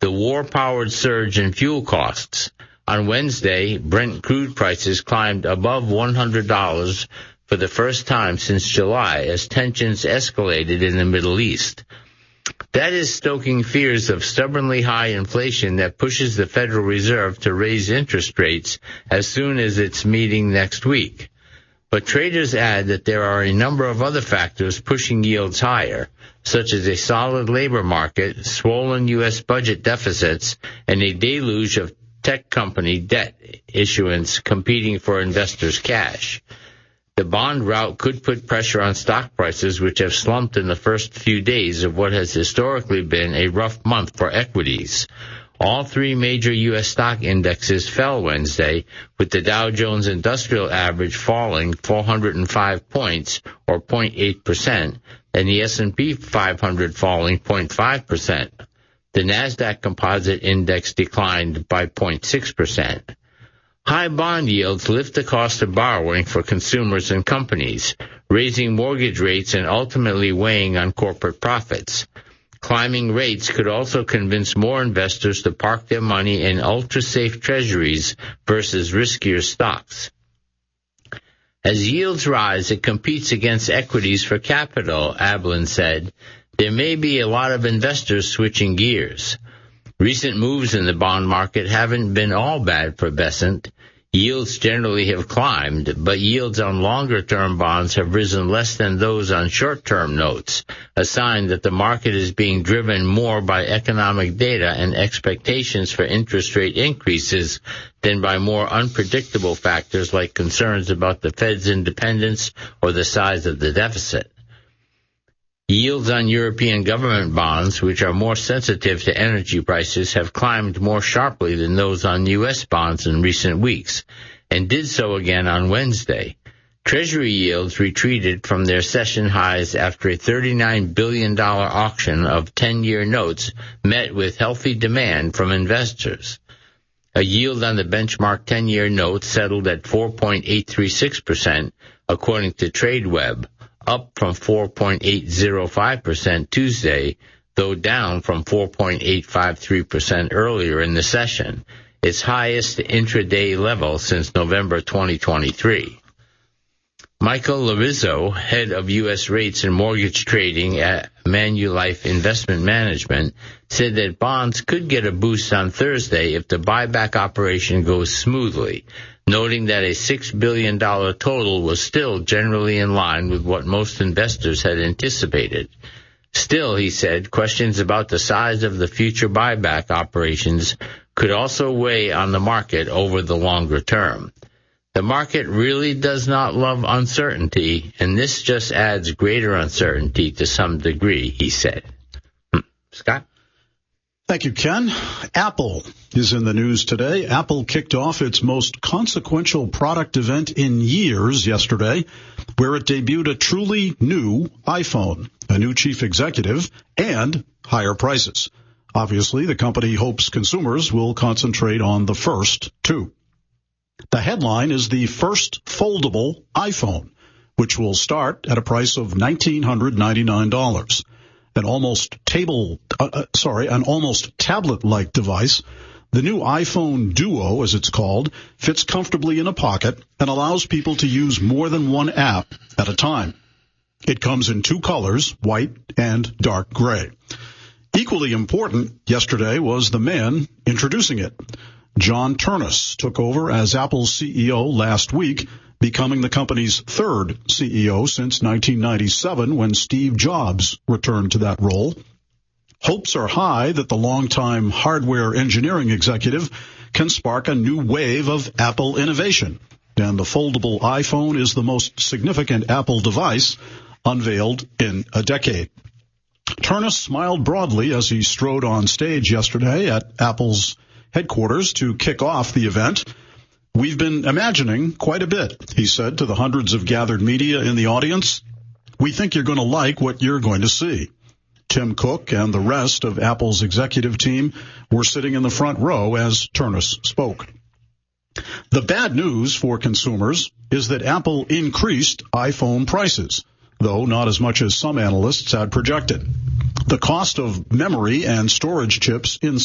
the war-powered surge in fuel costs. On Wednesday, Brent crude prices climbed above $100 for the first time since July as tensions escalated in the Middle East. That is stoking fears of stubbornly high inflation that pushes the Federal Reserve to raise interest rates as soon as its meeting next week. But traders add that there are a number of other factors pushing yields higher, such as a solid labor market, swollen U.S. budget deficits, and a deluge of tech company debt issuance competing for investors' cash. The bond rout could put pressure on stock prices, which have slumped in the first few days of what has historically been a rough month for equities. All three major U.S. stock indexes fell Wednesday, with the Dow Jones Industrial Average falling 405 points, or 0.8%, and the S&P 500 falling 0.5%. The Nasdaq Composite Index declined by 0.6%. High bond yields lift the cost of borrowing for consumers and companies, raising mortgage rates and ultimately weighing on corporate profits. Climbing rates could also convince more investors to park their money in ultra-safe treasuries versus riskier stocks. As yields rise, it competes against equities for capital, Ablin said. There may be a lot of investors switching gears. Recent moves in the bond market haven't been all bad for Besant. Yields generally have climbed, but yields on longer-term bonds have risen less than those on short-term notes, a sign that the market is being driven more by economic data and expectations for interest rate increases than by more unpredictable factors like concerns about the Fed's independence or the size of the deficit. Yields on European government bonds, which are more sensitive to energy prices, have climbed more sharply than those on U.S. bonds in recent weeks, and did so again on Wednesday. Treasury yields retreated from their session highs after a $39 billion auction of 10-year notes met with healthy demand from investors. A yield on the benchmark 10-year note settled at 4.836%, according to TradeWeb, up from 4.805% Tuesday, though down from 4.853% earlier in the session, its highest intraday level since November 2023. Michael Larizzo, head of U.S. rates and mortgage trading at Manulife Investment Management, said that bonds could get a boost on Thursday if the buyback operation goes smoothly, noting that a $6 billion total was still generally in line with what most investors had anticipated. Still, he said, questions about the size of the future buyback operations could also weigh on the market over the longer term. The market really does not love uncertainty, and this just adds greater uncertainty to some degree, he said. Scott? Thank you, Ken. Apple is in the news today. Apple kicked off its most consequential product event in years yesterday, where it debuted a truly new iPhone, a new chief executive, and higher prices. Obviously, the company hopes consumers will concentrate on the first two. The headline is the first foldable iPhone, which will start at a price of $1,999. An almost tablet-like device. The new iPhone Duo, as it's called, fits comfortably in a pocket and allows people to use more than one app at a time. It comes in two colors, white and dark gray. Equally important yesterday was the man introducing it. John Ternus took over as Apple's CEO last week, becoming the company's third CEO since 1997 when Steve Jobs returned to that role. Hopes are high that the longtime hardware engineering executive can spark a new wave of Apple innovation, and the foldable iPhone is the most significant Apple device unveiled in a decade. Ternus smiled broadly as he strode on stage yesterday at Apple's headquarters to kick off the event. We've been imagining quite a bit, he said to the hundreds of gathered media in the audience. We think you're going to like what you're going to see. Tim Cook and the rest of Apple's executive team were sitting in the front row as Ternus spoke. The bad news for consumers is that Apple increased iPhone prices, though not as much as some analysts had projected. The cost of memory and storage chips in